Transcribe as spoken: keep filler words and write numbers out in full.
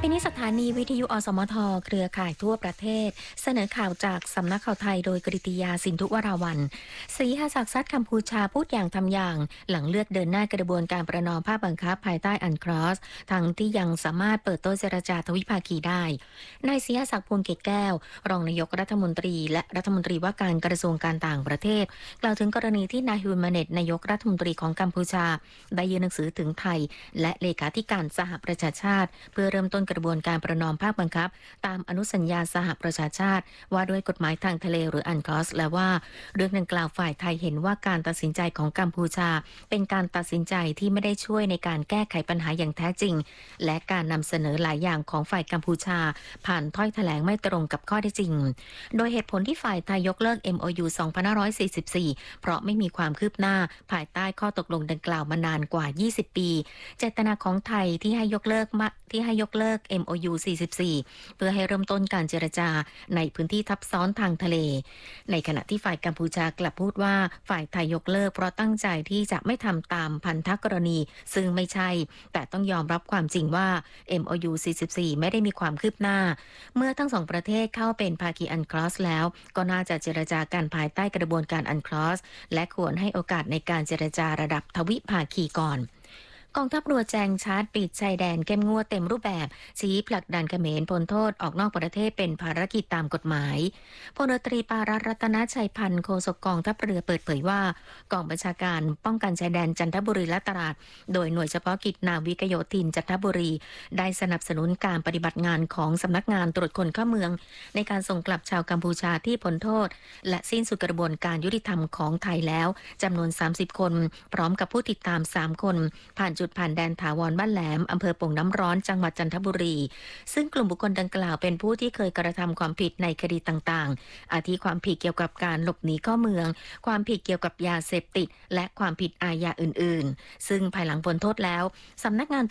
ไปนี้สถานีวิทยุอสมทเครือข่ายทั่วประเทศเสนอข่าวจากสำนักข่าวไทยโดยกฤติยาสินธุวราวันศรีหศักดิ์ซัดกัมพูชาพูดอย่างทำอย่างหลังเลือกเดินหน้ากระบวนการประนอมภาคบังคับภายใต้อันครอสทั้งที่ยังสามารถเปิดโต๊ะเจรจาทวิภาคีได้นายศรีหศักดิ์พวงเกตแก้วรองนายกรัฐมนตรีและรัฐมนตรีว่าการกระทรวงการต่างประเทศกล่าวถึงกรณีที่นายฮุนมาเน็ตนายกรัฐมนตรีของกัมพูชาได้ยื่นหนังสือถึงไทยและเลขาธิการสหประชาชาติเพื่อเริ่มต้นกระบวนการประนอมภาคบังคับตามอนุสัญญาสหประชาชาติว่าด้วยกฎหมายทางทะเลหรืออันคลอสและว่าเรื่องดังกล่าวฝ่ายไทยเห็นว่าการตัดสินใจของกัมพูชาเป็นการตัดสินใจที่ไม่ได้ช่วยในการแก้ไขปัญหาอย่างแท้จริงและการนำเสนอหลายอย่างของฝ่ายกัมพูชาผ่านถ้อยแถลงไม่ตรงกับข้อเท็จจริงโดยเหตุผลที่ฝ่ายไทยยกเลิก เอ็ม โอ ยู สองพันห้าร้อยสี่สิบสี่เพราะไม่มีความคืบหน้าภายใต้ข้อตกลงดังกล่าวมานานกว่ายี่สิบปีเจตนาของไทยที่ให้ยกเลิกที่ให้ยกเลิก เอ็ม โอ ยู สี่สิบสี่เพื่อให้เริ่มต้นการเจรจาในพื้นที่ทับซ้อนทางทะเลในขณะที่ฝ่ายกัมพูชากลับพูดว่าฝ่ายไทยยกเลิกเพราะตั้งใจที่จะไม่ทำตามพันธกรณีซึ่งไม่ใช่แต่ต้องยอมรับความจริงว่า เอ็ม โอ ยู สี่สิบสี่ไม่ได้มีความคืบหน้าเมื่อทั้งสองประเทศเข้าเป็นภาคีอันคลอสแล้วก็น่าจะเจรจากันภายใต้กระบวนการอันคลอสและควรให้โอกาสในการเจรจาระดับทวิภาคีก่อนกองทัพเรือแจงชาร์จปิดชายแดนเข้มงวดเต็มรูปแบบชี้ผลักดันเขมรพ้นโทษออกนอกประเทศเป็นภารกิจตามกฎหมายพลเรือตรีปารัตน์รัตนชัยพันธ์โฆษกกองทัพเรือเปิดเผยว่ากองบัญชาการป้องกันชายแดนจันทบุรีและตราดโดยหน่วยเฉพาะกิจนาวิกโยธินจันทบุรีได้สนับสนุนการปฏิบัติงานของสำนักงานตรวจคนเข้าเมืองในการส่งกลับชาวกัมพูชาที่พ้นโทษและสิ้นสุดกระบวนการยุติธรรมของไทยแล้วจำนวนสามสิบคนพร้อมกับผู้ติดตามสามคนผ่านจุดผ่านแดนถาวรบ้านแหลมอำเภอโป่งน้ำร้อนจังหวัดจันทบุรีซึ่งกลุ่มบุคคลดังกล่าวเป็นผู้ที่เคยกระทำความผิดในคดีต่างๆอาทิความผิดเกี่ยวกับการหลบหนีเข้าเมืองความผิดเกี่ยวกับยาเสพติดและความผิดอาญาอื่นๆซึ่งภายหลังพ้นโทษแล้วสำนักงาน